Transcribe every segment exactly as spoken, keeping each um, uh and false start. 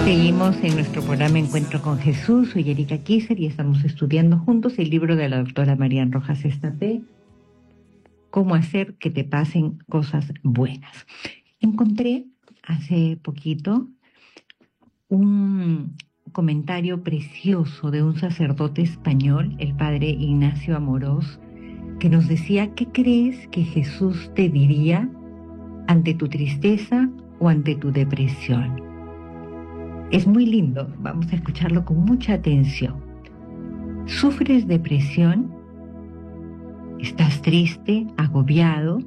Seguimos en nuestro programa Encuentro con Jesús. Soy Erika Kisser y estamos estudiando juntos el libro de la doctora Marian Rojas Estapé, Cómo hacer que te pasen cosas buenas. Encontré hace poquito un comentario precioso de un sacerdote español, el padre Ignacio Amorós, que nos decía: ¿qué crees que Jesús te diría ante tu tristeza o ante tu depresión? Es muy lindo, vamos a escucharlo con mucha atención. ¿Sufres depresión? ¿Estás triste, agobiado?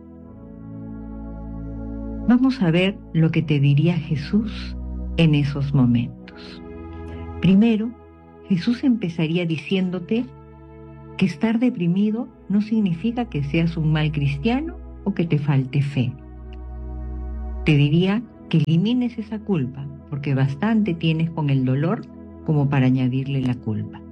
Vamos a ver lo que te diría Jesús en esos momentos. Primero, Jesús empezaría diciéndote que estar deprimido no significa que seas un mal cristiano o que te falte fe. Te diría que elimines esa culpa, porque bastante tienes con el dolor como para añadirle la culpa.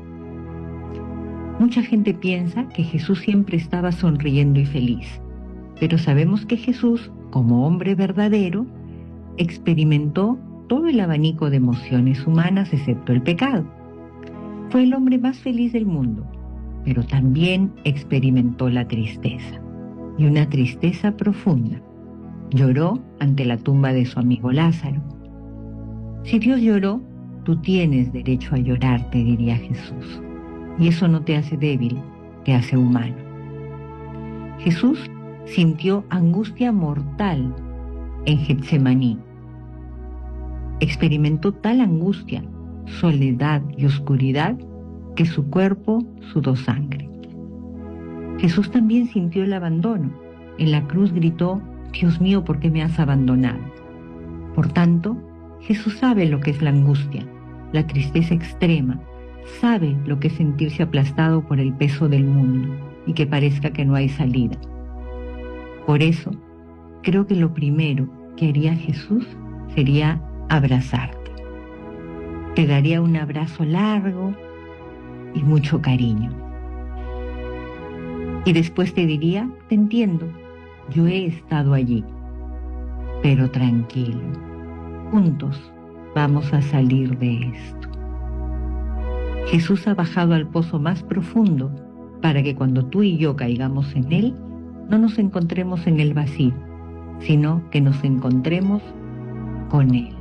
Mucha gente piensa que Jesús siempre estaba sonriendo y feliz, pero sabemos que Jesús, como hombre verdadero, experimentó todo el abanico de emociones humanas excepto el pecado. Fue el hombre más feliz del mundo, pero también experimentó la tristeza, y una tristeza profunda. Lloró ante la tumba de su amigo Lázaro. Si Dios lloró, tú tienes derecho a llorar, te diría Jesús. Y eso no te hace débil, te hace humano. Jesús sintió angustia mortal en Getsemaní. Experimentó tal angustia, soledad y oscuridad que su cuerpo sudó sangre. Jesús también sintió el abandono. En la cruz gritó: Dios mío, ¿por qué me has abandonado? Por tanto, Jesús sabe lo que es la angustia, la tristeza extrema, sabe lo que es sentirse aplastado por el peso del mundo y que parezca que no hay salida. Por eso, creo que lo primero que haría Jesús sería abrazarte. Te daría un abrazo largo y mucho cariño. Y después te diría: te entiendo. Yo he estado allí, pero tranquilo, juntos vamos a salir de esto. Jesús ha bajado al pozo más profundo para que cuando tú y yo caigamos en él, no nos encontremos en el vacío, sino que nos encontremos con él.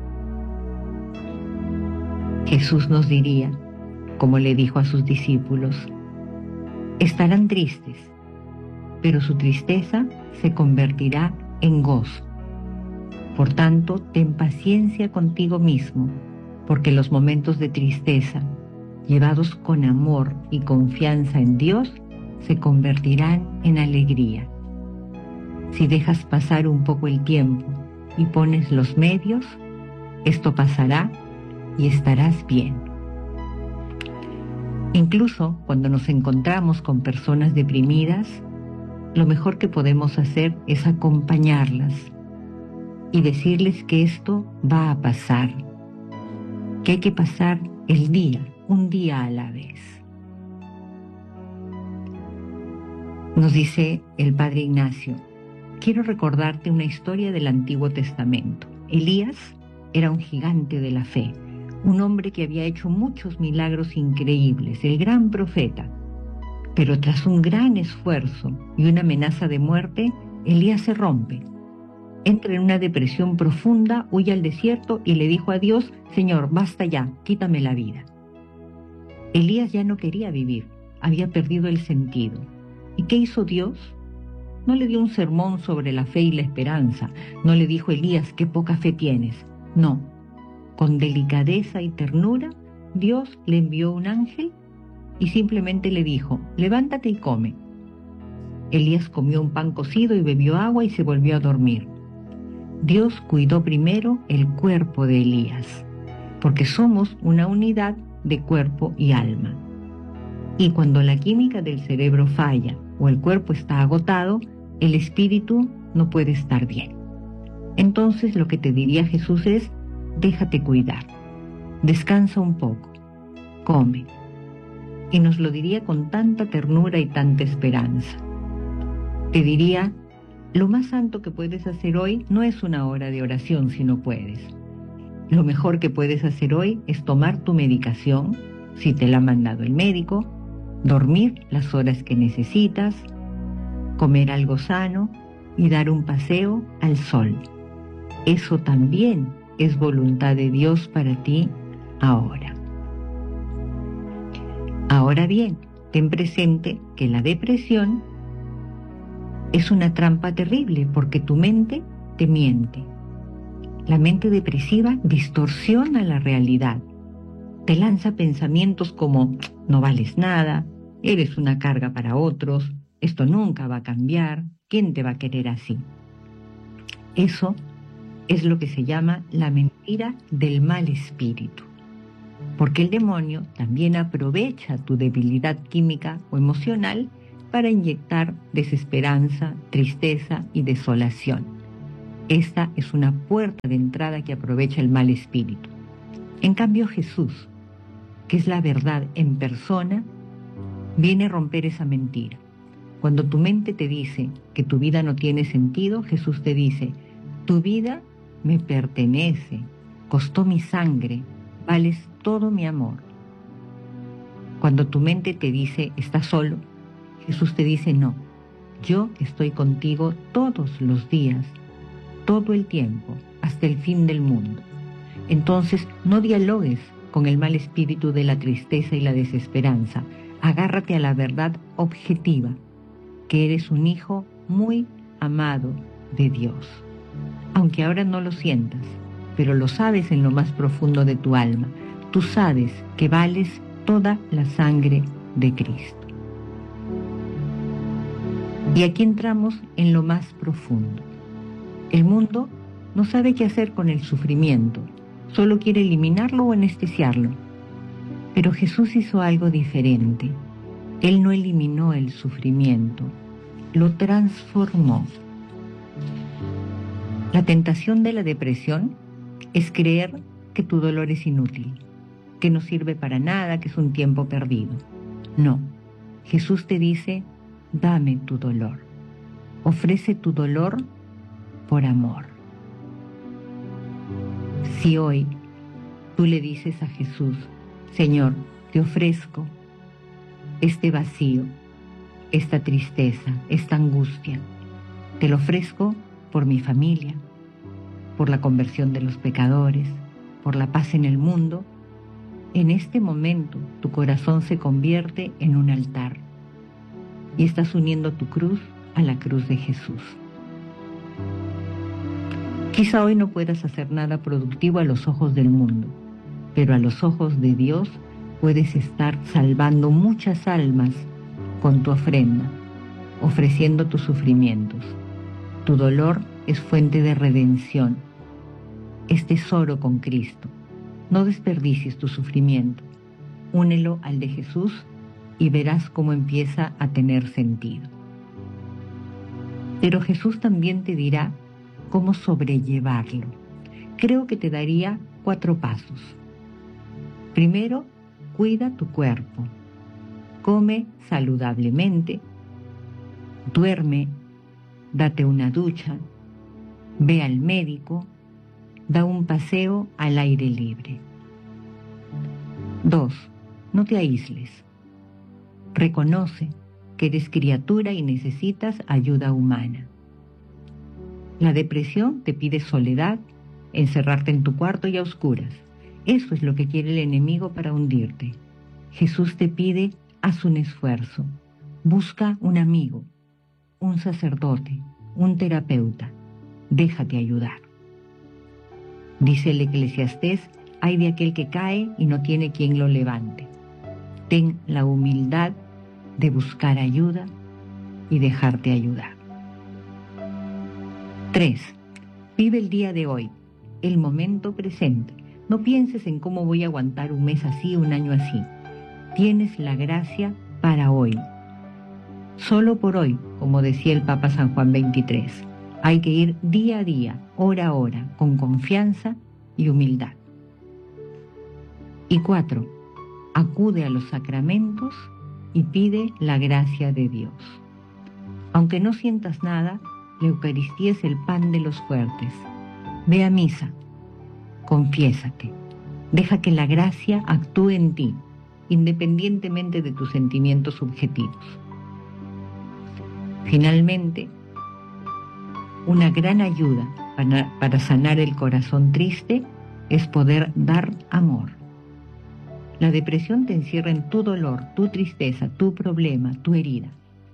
Jesús nos diría, como le dijo a sus discípulos: estarán tristes, pero su tristeza se convertirá en gozo. Por tanto, ten paciencia contigo mismo, porque los momentos de tristeza, llevados con amor y confianza en Dios, se convertirán en alegría. Si dejas pasar un poco el tiempo y pones los medios, esto pasará y estarás bien. Incluso cuando nos encontramos con personas deprimidas, lo mejor que podemos hacer es acompañarlas y decirles que esto va a pasar, que hay que pasar el día, un día a la vez. Nos dice el padre Ignacio: quiero recordarte una historia del Antiguo Testamento. Elías era un gigante de la fe, un hombre que había hecho muchos milagros increíbles, el gran profeta. Pero tras un gran esfuerzo y una amenaza de muerte, Elías se rompe. Entra en una depresión profunda, huye al desierto y le dijo a Dios: Señor, basta ya, quítame la vida. Elías ya no quería vivir, había perdido el sentido. ¿Y qué hizo Dios? No le dio un sermón sobre la fe y la esperanza, no le dijo: Elías, qué poca fe tienes. No, con delicadeza y ternura, Dios le envió un ángel y simplemente le dijo: levántate y come. Elías comió un pan cocido y bebió agua y se volvió a dormir. Dios cuidó primero el cuerpo de Elías, porque somos una unidad de cuerpo y alma. Y cuando la química del cerebro falla o el cuerpo está agotado, el espíritu no puede estar bien. Entonces lo que te diría Jesús es: déjate cuidar, descansa un poco, come. Y nos lo diría con tanta ternura y tanta esperanza. Te diría: lo más santo que puedes hacer hoy no es una hora de oración si no puedes. Lo mejor que puedes hacer hoy es tomar tu medicación, si te la ha mandado el médico, dormir las horas que necesitas, comer algo sano y dar un paseo al sol. Eso también es voluntad de Dios para ti ahora. Ahora bien, ten presente que la depresión es una trampa terrible porque tu mente te miente. La mente depresiva distorsiona la realidad. Te lanza pensamientos como no vales nada, eres una carga para otros, esto nunca va a cambiar, ¿quién te va a querer así? Eso es lo que se llama la mentira del mal espíritu. Porque el demonio también aprovecha tu debilidad química o emocional para inyectar desesperanza, tristeza y desolación. Esta es una puerta de entrada que aprovecha el mal espíritu. En cambio, Jesús, que es la verdad en persona, viene a romper esa mentira. Cuando tu mente te dice que tu vida no tiene sentido, Jesús te dice, tu vida me pertenece, costó mi sangre, vales todo mi amor. Cuando tu mente te dice, estás solo, Jesús te dice, no, yo estoy contigo todos los días, todo el tiempo, hasta el fin del mundo. Entonces, no dialogues con el mal espíritu de la tristeza y la desesperanza. Agárrate a la verdad objetiva, que eres un hijo muy amado de Dios. Aunque ahora no lo sientas, pero lo sabes en lo más profundo de tu alma. Tú sabes que vales toda la sangre de Cristo. Y aquí entramos en lo más profundo. El mundo no sabe qué hacer con el sufrimiento, solo quiere eliminarlo o anestesiarlo. Pero Jesús hizo algo diferente. Él no eliminó el sufrimiento, lo transformó. La tentación de la depresión es creer que tu dolor es inútil, que no sirve para nada, que es un tiempo perdido. No, Jesús te dice, dame tu dolor. Ofrece tu dolor por amor. Si hoy tú le dices a Jesús, Señor, te ofrezco este vacío, esta tristeza, esta angustia, te lo ofrezco por mi familia, por la conversión de los pecadores, por la paz en el mundo, en este momento tu corazón se convierte en un altar y estás uniendo tu cruz a la cruz de Jesús. Quizá hoy no puedas hacer nada productivo a los ojos del mundo, pero a los ojos de Dios puedes estar salvando muchas almas con tu ofrenda, ofreciendo tus sufrimientos. Tu dolor es fuente de redención, es tesoro con Cristo. No desperdicies tu sufrimiento, únelo al de Jesús y verás cómo empieza a tener sentido. Pero Jesús también te dirá cómo sobrellevarlo. Creo que te daría cuatro pasos. Primero, cuida tu cuerpo. Come saludablemente, duerme, date una ducha, ve al médico, da un paseo al aire libre. Dos, no te aísles. Reconoce que eres criatura y necesitas ayuda humana. La depresión te pide soledad, encerrarte en tu cuarto y a oscuras. Eso es lo que quiere el enemigo para hundirte. Jesús te pide, haz un esfuerzo. Busca un amigo, un sacerdote, un terapeuta. Déjate ayudar. Dice el Eclesiastés, ay de aquel que cae y no tiene quien lo levante. Ten la humildad de buscar ayuda y dejarte ayudar. Tres. Vive el día de hoy, el momento presente. No pienses en cómo voy a aguantar un mes así, un año así. Tienes la gracia para hoy. Solo por hoy, como decía el Papa San Juan veintitrés. Hay que ir día a día, hora a hora, con confianza y humildad. Y cuatro, acude a los sacramentos y pide la gracia de Dios. Aunque no sientas nada, la Eucaristía es el pan de los fuertes. Ve a misa, Confiésate. Deja que la gracia actúe en ti, independientemente de tus sentimientos subjetivos. Finalmente, una gran ayuda para, para sanar el corazón triste es poder dar amor. La depresión te encierra en tu dolor, tu tristeza, tu problema, tu herida.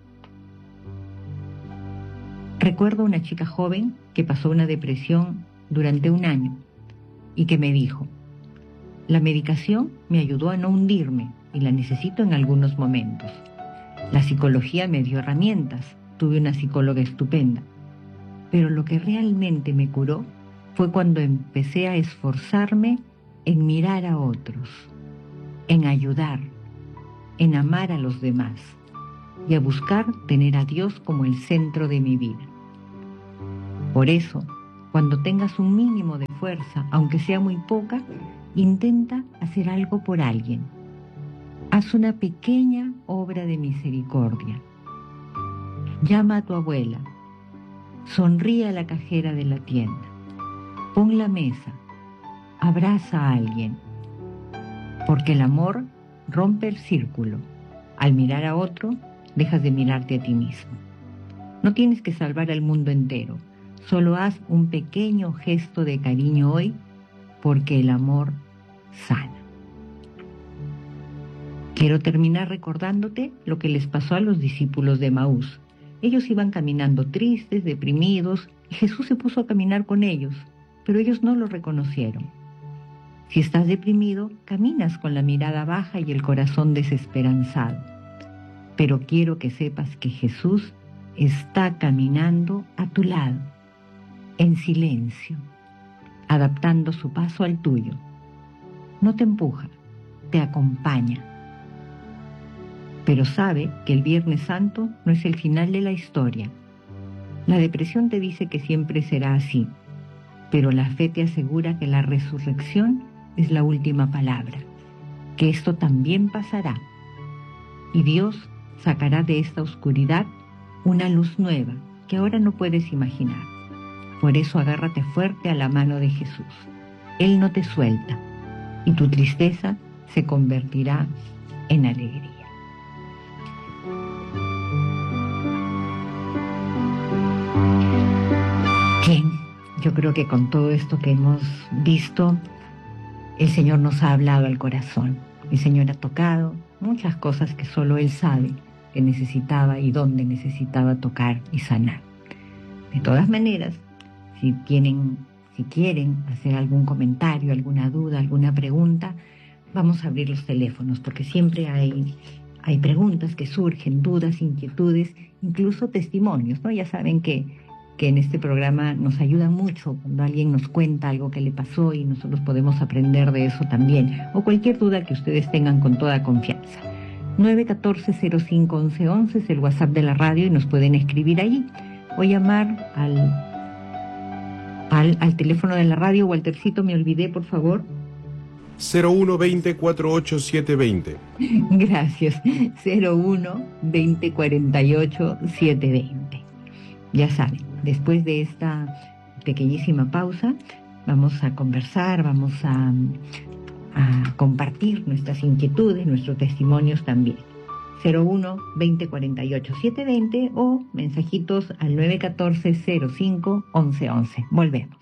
Recuerdo una chica joven que pasó una depresión durante un año y que me dijo: la medicación me ayudó a no hundirme y la necesito en algunos momentos. La psicología me dio herramientas, tuve una psicóloga estupenda, pero lo que realmente me curó fue cuando empecé a esforzarme en mirar a otros, en ayudar, en amar a los demás y a buscar tener a Dios como el centro de mi vida. Por eso, cuando tengas un mínimo de fuerza, aunque sea muy poca, intenta hacer algo por alguien. Haz una pequeña obra de misericordia. Llama a tu abuela. Sonríe a la cajera de la tienda. Pon la mesa. Abraza a alguien. Porque el amor rompe el círculo. Al mirar a otro, dejas de mirarte a ti mismo. No tienes que salvar al mundo entero. Solo haz un pequeño gesto de cariño hoy, porque el amor sana. Quiero terminar recordándote lo que les pasó a los discípulos de Emaús. Ellos iban caminando tristes, deprimidos, y Jesús se puso a caminar con ellos, pero ellos no lo reconocieron. Si estás deprimido, caminas con la mirada baja y el corazón desesperanzado. Pero quiero que sepas que Jesús está caminando a tu lado, en silencio, adaptando su paso al tuyo. No te empuja, te acompaña. Pero sabe que el Viernes Santo no es el final de la historia. La depresión te dice que siempre será así, pero la fe te asegura que la resurrección es la última palabra, que esto también pasará. Y Dios sacará de esta oscuridad una luz nueva que ahora no puedes imaginar. Por eso agárrate fuerte a la mano de Jesús. Él no te suelta y tu tristeza se convertirá en alegría. Bien, yo creo que con todo esto que hemos visto, el Señor nos ha hablado al corazón. El Señor ha tocado muchas cosas que solo Él sabe que necesitaba y dónde necesitaba tocar y sanar. De todas maneras, si tienen, si quieren hacer algún comentario, alguna duda, alguna pregunta, vamos a abrir los teléfonos, porque siempre hay, hay preguntas que surgen, dudas, inquietudes, incluso testimonios, ¿no? Ya saben que, que en este programa nos ayuda mucho cuando alguien nos cuenta algo que le pasó y nosotros podemos aprender de eso también, o cualquier duda que ustedes tengan con toda confianza. nueve uno cuatro, cero cinco, once once es el WhatsApp de la radio y nos pueden escribir allí o llamar al, al, al teléfono de la radio. Waltercito, me olvidé, por favor. cero uno veinte, cuarenta y ocho, setecientos veinte. Gracias. cero uno veinte, cuarenta y ocho, setecientos veinte. Ya saben, después de esta pequeñísima pausa, vamos a conversar, vamos a... a compartir nuestras inquietudes, nuestros testimonios también. cero uno veinte, cuarenta y ocho, setecientos veinte o mensajitos al nueve uno cuatro, cero cinco, once once. Volvemos.